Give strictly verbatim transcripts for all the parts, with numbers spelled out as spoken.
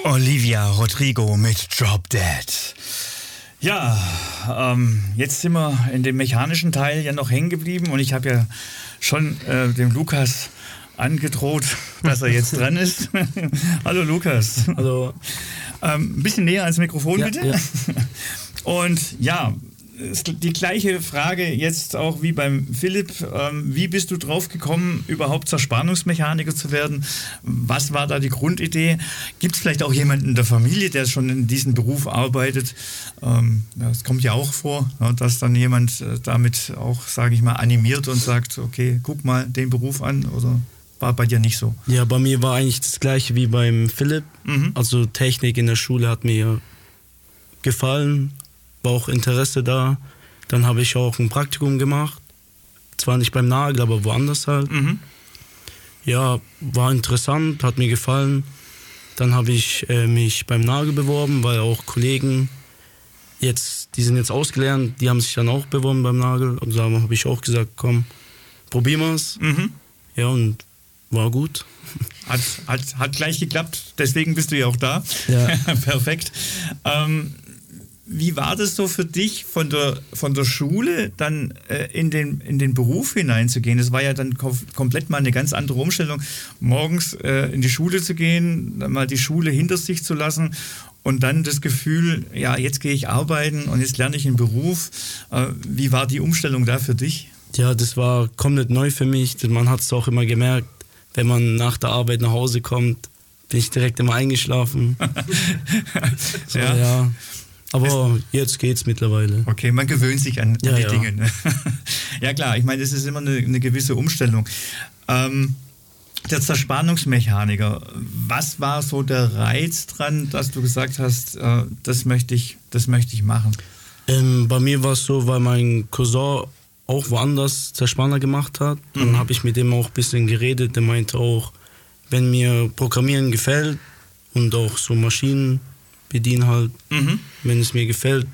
Olivia Rodrigo mit Drop Dead. Ja, ähm, jetzt sind wir in dem mechanischen Teil ja noch hängen geblieben und ich habe ja schon äh, dem Lukas angedroht, dass er jetzt dran ist. Hallo Lukas. Hallo. Ähm, ein bisschen näher ans Mikrofon Ja, bitte. ja. Und ja, die gleiche Frage jetzt auch wie beim Philipp. Ähm, wie bist du drauf gekommen, überhaupt Zerspannungsmechaniker zu werden? Was war da die Grundidee? Gibt es vielleicht auch jemanden in der Familie, der schon in diesem Beruf arbeitet? Ähm, ja, es kommt ja auch vor, ja, dass dann jemand äh, damit auch, sage ich mal, animiert und sagt, okay, guck mal den Beruf an, oder war bei dir nicht so? Ja, bei mir war eigentlich das Gleiche wie beim Philipp. Mhm. Also Technik in der Schule hat mir gefallen, war auch Interesse da. Dann habe ich auch ein Praktikum gemacht. Zwar nicht beim Nagel, aber woanders halt. Mhm. Ja, war interessant, hat mir gefallen. Dann habe ich äh, mich beim Nagel beworben, weil auch Kollegen jetzt, die sind jetzt ausgelernt, die haben sich dann auch beworben beim Nagel. Und da habe ich auch gesagt, komm, probieren wir es. Mhm. Ja, und war gut. Hat, hat, hat gleich geklappt, deswegen bist du ja auch da. Ja. Perfekt. Ähm, wie war das so für dich, von der, von der Schule dann äh, in, den, in den Beruf hineinzugehen? Das war ja dann kom- komplett mal eine ganz andere Umstellung, morgens äh, in die Schule zu gehen, dann mal die Schule hinter sich zu lassen und dann das Gefühl, ja, jetzt gehe ich arbeiten und jetzt lerne ich einen Beruf. Äh, wie war die Umstellung da für dich? Ja, das war komplett neu für mich. Man hat es auch immer gemerkt, wenn man nach der Arbeit nach Hause kommt, bin ich direkt immer eingeschlafen. so, ja. ja. Aber jetzt geht's mittlerweile. Okay, man gewöhnt sich an, an Ja, die ja. Dinge. Ne? Ja klar, ich meine, das ist immer eine, eine gewisse Umstellung. Ähm, der Zerspannungsmechaniker, was war so der Reiz dran, dass du gesagt hast, äh, das möchte ich, das möchte ich machen? Ähm, bei mir war es so, weil mein Cousin auch woanders Zerspanner gemacht hat. Dann Mhm. habe ich mit dem auch ein bisschen geredet. Der meinte auch, wenn mir Programmieren gefällt und auch so Maschinen bedienen halt, Mhm. wenn es mir gefällt,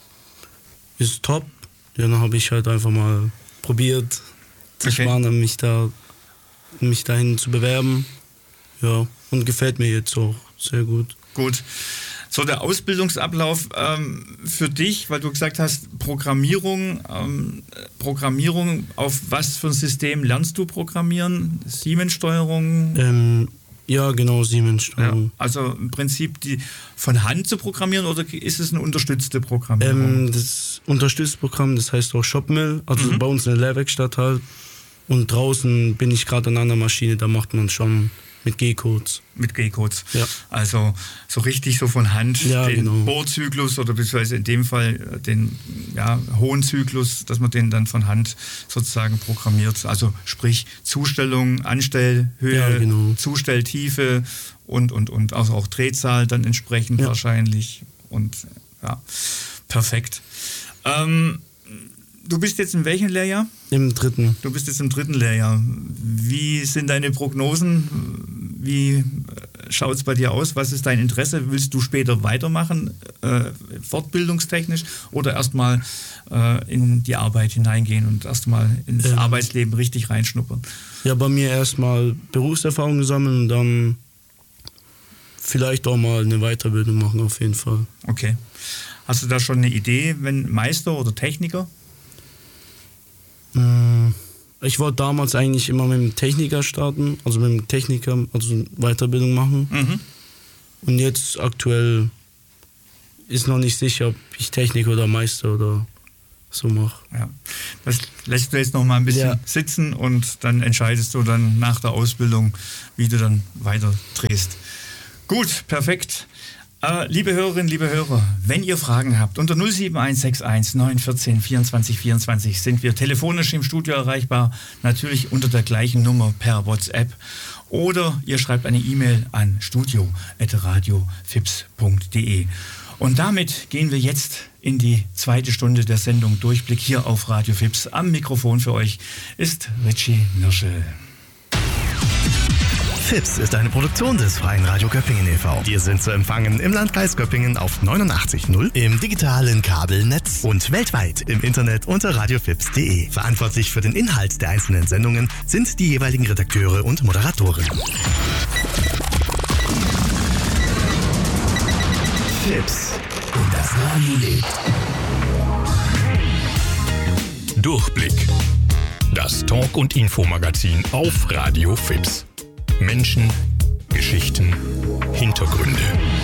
ist es top. Ja, dann habe ich halt einfach mal probiert, Zerspanner, Okay. mich da mich dahin zu bewerben. Ja, und gefällt mir jetzt auch sehr gut. Gut. So, der Ausbildungsablauf ähm, für dich, weil du gesagt hast, Programmierung, ähm, Programmierung, auf was für ein System lernst du programmieren? Siemens-Steuerung? Ähm, ja, genau, Siemens-Steuerung. Ja, also im Prinzip die von Hand zu programmieren oder ist es eine unterstützte Programmierung? Ähm, das Unterstützprogramm, das heißt auch Shopmill, also Mhm. bei uns in der Lehrwerkstatt halt. Und draußen bin ich gerade an einer Maschine, da macht man schon mit G-Codes. Mit G-Codes. Ja. Also so richtig so von Hand Ja, den genau. Bohrzyklus oder beziehungsweise in dem Fall äh, den ja, hohen Zyklus, dass man den dann von Hand sozusagen programmiert. Also sprich Zustellung, Anstellhöhe, Ja, genau. Zustelltiefe und, und, und also auch Drehzahl dann entsprechend Ja. wahrscheinlich. Und ja, perfekt. Ähm, du bist jetzt in welchem Lehrjahr? Im dritten. Du bist jetzt im dritten Lehrjahr. Wie sind deine Prognosen? Wie schaut es bei dir aus? Was ist dein Interesse? Willst du später weitermachen, äh, fortbildungstechnisch, oder erstmal äh, in die Arbeit hineingehen und erstmal ins Ähm. Arbeitsleben richtig reinschnuppern? Ja, bei mir erstmal Berufserfahrung sammeln und dann vielleicht auch mal eine Weiterbildung machen, auf jeden Fall. Okay. Hast du da schon eine Idee, wenn Meister oder Techniker? Mm, Ich wollte damals eigentlich immer mit dem Techniker starten, also mit dem Techniker, also Weiterbildung machen. Mhm. Und jetzt aktuell ist noch nicht sicher, ob ich Techniker oder Meister oder so mache. Ja. Das lässt du jetzt noch mal ein bisschen Ja. sitzen und dann entscheidest du dann nach der Ausbildung, wie du dann weiter drehst. Gut, perfekt. Äh, liebe Hörerinnen, liebe Hörer, wenn ihr Fragen habt, unter null sieben eins sechs eins neun eins vier vierundzwanzig vierundzwanzig sind wir telefonisch im Studio erreichbar, natürlich unter der gleichen Nummer per WhatsApp. Oder ihr schreibt eine E-Mail an studio at radiofips punkt de. Und damit gehen wir jetzt in die zweite Stunde der Sendung Durchblick hier auf Radio Fips. Am Mikrofon für euch ist Richie Nirschel. Fips ist eine Produktion des Freien Radio Göppingen e V Wir sind zu empfangen im Landkreis Göppingen auf neunundachtzig Komma null, im digitalen Kabelnetz und weltweit im Internet unter radiofips punkt de. Verantwortlich für den Inhalt der einzelnen Sendungen sind die jeweiligen Redakteure und Moderatoren. Fips. Und das Radio lebt. Durchblick. Das Talk- und Infomagazin auf Radio Fips. Menschen, Geschichten, Hintergründe.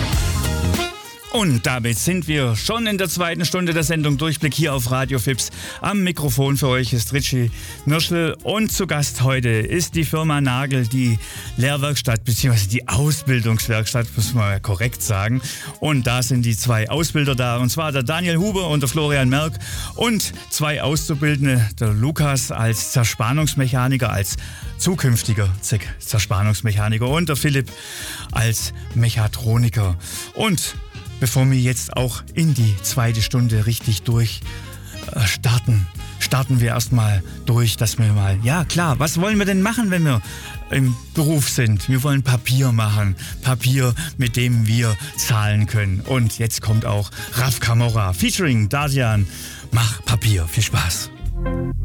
Und damit sind wir schon in der zweiten Stunde der Sendung Durchblick hier auf Radio Fips. Am Mikrofon für euch ist Richie Mirschel und zu Gast heute ist die Firma Nagel, die Lehrwerkstatt bzw. die Ausbildungswerkstatt, muss man ja korrekt sagen. Und da sind die zwei Ausbilder da, und zwar der Daniel Huber und der Florian Merck und zwei Auszubildende, der Lukas als Zerspannungsmechaniker, als zukünftiger Zerspannungsmechaniker und der Philipp als Mechatroniker. Und bevor wir jetzt auch in die zweite Stunde richtig durch äh, starten, starten wir erstmal durch, dass wir mal, ja klar, was wollen wir denn machen, wenn wir im Beruf sind? Wir wollen Papier machen, Papier, mit dem wir zahlen können. Und jetzt kommt auch Raf Camora featuring Dardian. Mach Papier, viel Spaß.